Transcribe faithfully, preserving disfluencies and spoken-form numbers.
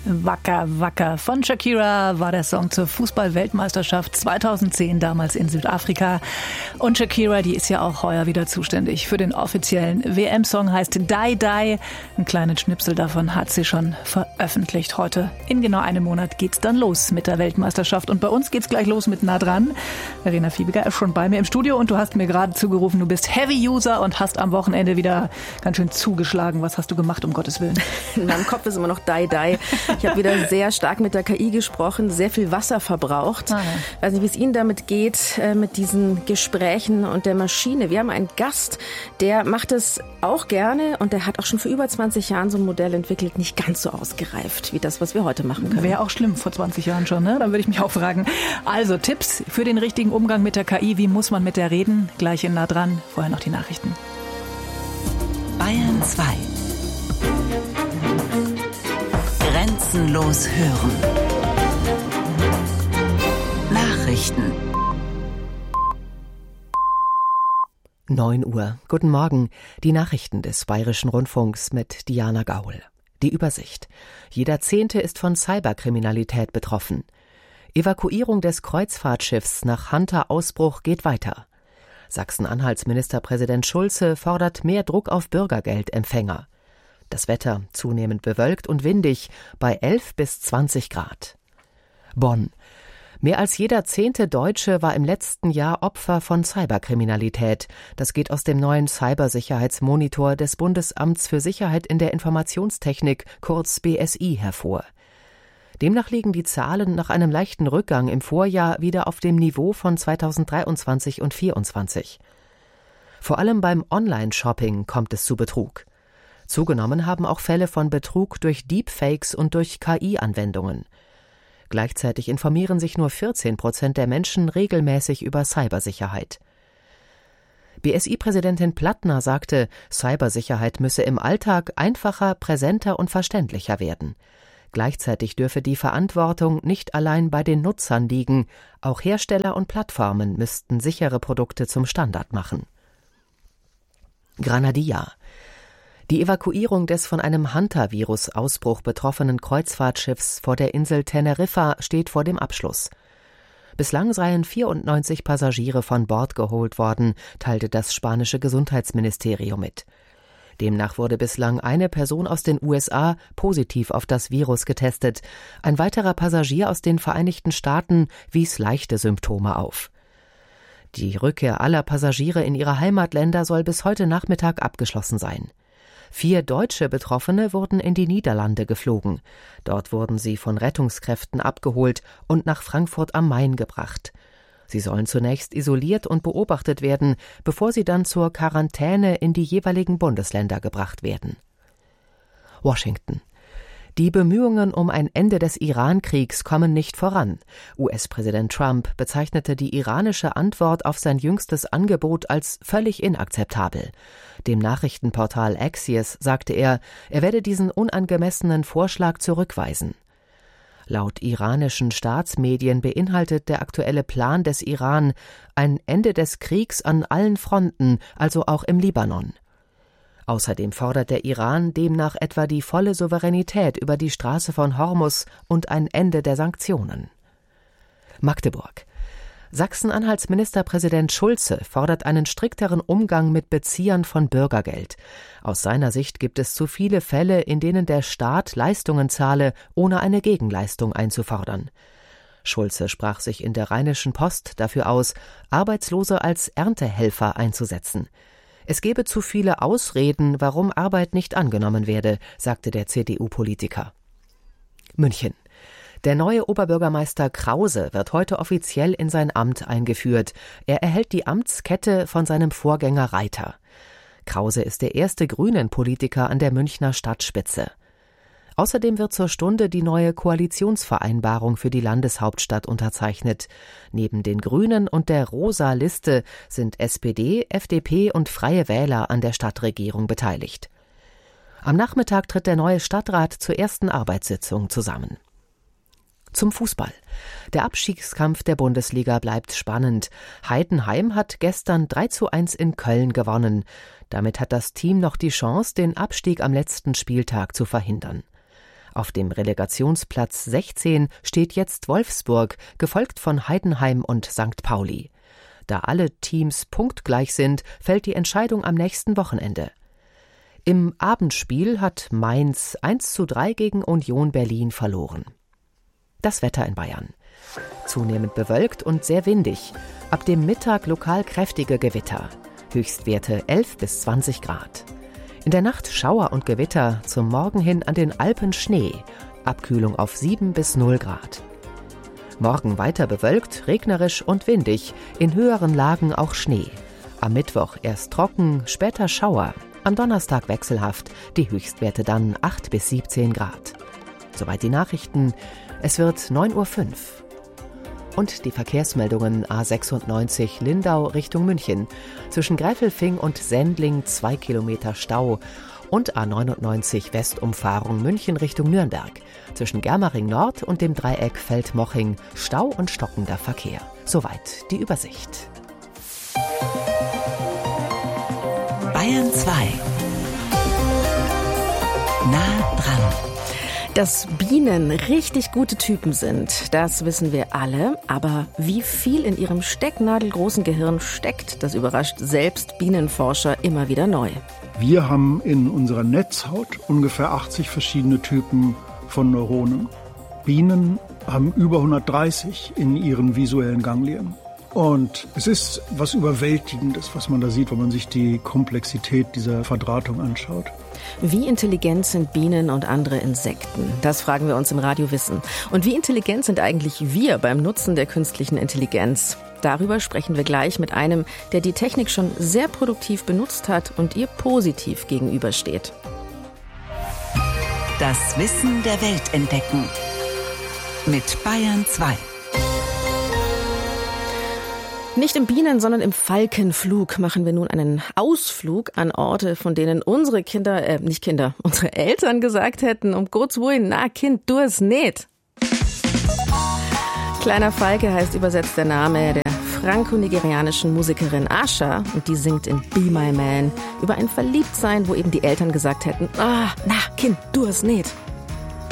Wacker, wacker von Shakira war der Song zur Fußball-Weltmeisterschaft zweitausendzehn, damals in Südafrika. Und Shakira, die ist ja auch heuer wieder zuständig für den offiziellen W M-Song, heißt Die Die. Einen kleinen Schnipsel davon hat sie schon veröffentlicht. Heute in genau einem Monat geht's dann los mit der Weltmeisterschaft. Und bei uns geht's gleich los mit Nah dran. Verena Fiebiger ist schon bei mir im Studio und du hast mir gerade zugerufen, du bist Heavy-User und hast am Wochenende wieder ganz schön zugeschlagen. Was hast du gemacht, um Gottes Willen? In meinem Kopf ist immer noch Die Die. Ich habe wieder sehr stark mit der K I gesprochen, sehr viel Wasser verbraucht. Ah, ja. Ich weiß nicht, wie es Ihnen damit geht, äh, mit diesen Gesprächen und der Maschine. Wir haben einen Gast, der macht es auch gerne und der hat auch schon vor über zwanzig Jahren so ein Modell entwickelt, nicht ganz so ausgereift wie das, was wir heute machen können. Wäre auch schlimm vor zwanzig Jahren schon, ne? Dann würde ich mich auch fragen. Also Tipps für den richtigen Umgang mit der K I. Wie muss man mit der reden? Gleich in Nah dran. Vorher noch die Nachrichten. Bayern zwei. Grenzenlos hören. Nachrichten. neun Uhr. Guten Morgen. Die Nachrichten des Bayerischen Rundfunks mit Diana Gaul. Die Übersicht. Jeder Zehnte ist von Cyberkriminalität betroffen. Evakuierung des Kreuzfahrtschiffs nach Hunter-Ausbruch geht weiter. Sachsen-Anhalts Ministerpräsident Schulze fordert mehr Druck auf Bürgergeldempfänger. Das Wetter zunehmend bewölkt und windig bei elf bis zwanzig Grad. Bonn. Mehr als jeder zehnte Deutsche war im letzten Jahr Opfer von Cyberkriminalität. Das geht aus dem neuen Cybersicherheitsmonitor des Bundesamts für Sicherheit in der Informationstechnik, kurz B S I, hervor. Demnach liegen die Zahlen nach einem leichten Rückgang im Vorjahr wieder auf dem Niveau von zweitausenddreiundzwanzig und vierundzwanzig. Vor allem beim Online-Shopping kommt es zu Betrug. Zugenommen haben auch Fälle von Betrug durch Deepfakes und durch K I-Anwendungen. Gleichzeitig informieren sich nur vierzehn Prozent der Menschen regelmäßig über Cybersicherheit. B S I-Präsidentin Plattner sagte, Cybersicherheit müsse im Alltag einfacher, präsenter und verständlicher werden. Gleichzeitig dürfe die Verantwortung nicht allein bei den Nutzern liegen. Auch Hersteller und Plattformen müssten sichere Produkte zum Standard machen. Granadilla. Die Evakuierung des von einem Hunter-Virus-Ausbruch betroffenen Kreuzfahrtschiffs vor der Insel Teneriffa steht vor dem Abschluss. Bislang seien vierundneunzig Passagiere von Bord geholt worden, teilte das spanische Gesundheitsministerium mit. Demnach wurde bislang eine Person aus den U S A positiv auf das Virus getestet. Ein weiterer Passagier aus den Vereinigten Staaten wies leichte Symptome auf. Die Rückkehr aller Passagiere in ihre Heimatländer soll bis heute Nachmittag abgeschlossen sein. Vier deutsche Betroffene wurden in die Niederlande geflogen. Dort wurden sie von Rettungskräften abgeholt und nach Frankfurt am Main gebracht. Sie sollen zunächst isoliert und beobachtet werden, bevor sie dann zur Quarantäne in die jeweiligen Bundesländer gebracht werden. Washington. Die Bemühungen um ein Ende des Iran-Kriegs kommen nicht voran. U S-Präsident Trump bezeichnete die iranische Antwort auf sein jüngstes Angebot als völlig inakzeptabel. Dem Nachrichtenportal Axios sagte er, er werde diesen unangemessenen Vorschlag zurückweisen. Laut iranischen Staatsmedien beinhaltet der aktuelle Plan des Iran ein Ende des Kriegs an allen Fronten, also auch im Libanon. Außerdem fordert der Iran demnach etwa die volle Souveränität über die Straße von Hormuz und ein Ende der Sanktionen. Magdeburg. Sachsen-Anhalts Ministerpräsident Schulze fordert einen strikteren Umgang mit Beziehern von Bürgergeld. Aus seiner Sicht gibt es zu viele Fälle, in denen der Staat Leistungen zahle, ohne eine Gegenleistung einzufordern. Schulze sprach sich in der Rheinischen Post dafür aus, Arbeitslose als Erntehelfer einzusetzen. Es gebe zu viele Ausreden, warum Arbeit nicht angenommen werde, sagte der C D U-Politiker. München. Der neue Oberbürgermeister Krause wird heute offiziell in sein Amt eingeführt. Er erhält die Amtskette von seinem Vorgänger Reiter. Krause ist der erste Grünen-Politiker an der Münchner Stadtspitze. Außerdem wird zur Stunde die neue Koalitionsvereinbarung für die Landeshauptstadt unterzeichnet. Neben den Grünen und der Rosa Liste sind S P D, F D P und Freie Wähler an der Stadtregierung beteiligt. Am Nachmittag tritt der neue Stadtrat zur ersten Arbeitssitzung zusammen. Zum Fußball. Der Abstiegskampf der Bundesliga bleibt spannend. Heidenheim hat gestern drei zu eins in Köln gewonnen. Damit hat das Team noch die Chance, den Abstieg am letzten Spieltag zu verhindern. Auf dem Relegationsplatz sechzehn steht jetzt Wolfsburg, gefolgt von Heidenheim und Sankt Pauli. Da alle Teams punktgleich sind, fällt die Entscheidung am nächsten Wochenende. Im Abendspiel hat Mainz eins zu drei gegen Union Berlin verloren. Das Wetter in Bayern. Zunehmend bewölkt und sehr windig. Ab dem Mittag lokal kräftige Gewitter. Höchstwerte elf bis zwanzig Grad. In der Nacht Schauer und Gewitter, zum Morgen hin an den Alpen Schnee. Abkühlung auf sieben bis null Grad. Morgen weiter bewölkt, regnerisch und windig, in höheren Lagen auch Schnee. Am Mittwoch erst trocken, später Schauer. Am Donnerstag wechselhaft, die Höchstwerte dann acht bis siebzehn Grad. Soweit die Nachrichten. Es wird neun Uhr fünf. Und die Verkehrsmeldungen A sechsundneunzig Lindau Richtung München. Zwischen Gräfelfing und Sendling zwei Kilometer Stau. Und A neunundneunzig Westumfahrung München Richtung Nürnberg. Zwischen Germering Nord und dem Dreieck Feldmoching Stau und stockender Verkehr. Soweit die Übersicht. Bayern zwei. Nah dran. Dass Bienen richtig gute Typen sind, das wissen wir alle. Aber wie viel in ihrem stecknadelgroßen Gehirn steckt, das überrascht selbst Bienenforscher immer wieder neu. Wir haben in unserer Netzhaut ungefähr achtzig verschiedene Typen von Neuronen. Bienen haben über hundertdreißig in ihren visuellen Ganglien. Und es ist was Überwältigendes, was man da sieht, wenn man sich die Komplexität dieser Verdrahtung anschaut. Wie intelligent sind Bienen und andere Insekten? Das fragen wir uns im Radio Wissen. Und wie intelligent sind eigentlich wir beim Nutzen der künstlichen Intelligenz? Darüber sprechen wir gleich mit einem, der die Technik schon sehr produktiv benutzt hat und ihr positiv gegenübersteht. Das Wissen der Welt entdecken. Mit Bayern zwei. Nicht im Bienen-, sondern im Falkenflug machen wir nun einen Ausflug an Orte, von denen unsere Kinder, äh, nicht Kinder, unsere Eltern gesagt hätten, um Gottes Willen, na Kind, du es nicht. Kleiner Falke heißt übersetzt der Name der franco-nigerianischen Musikerin Asha und die singt in Be My Man über ein Verliebtsein, wo eben die Eltern gesagt hätten, ah, na Kind, du es nicht.